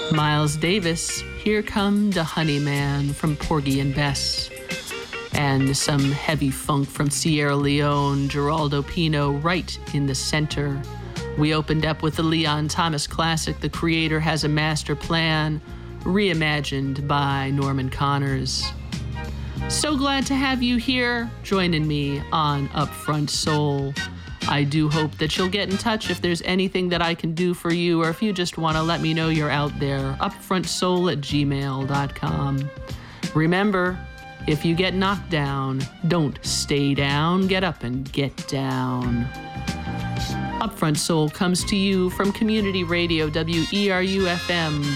Miles Davis, Here Come the Honeyman from Porgy and Bess. And some heavy funk from Sierra Leone, Geraldo Pino, right in the center. We opened up with the Leon Thomas classic, The Creator Has a Master Plan, reimagined by Norman Connors. So glad to have you here joining me on Upfront Soul. I do hope that you'll get in touch if there's anything that I can do for you, or if you just want to let me know you're out there, upfrontsoul@gmail.com. Remember, if you get knocked down, don't stay down, get up and get down. Upfront Soul comes to you from Community Radio WERU-FM,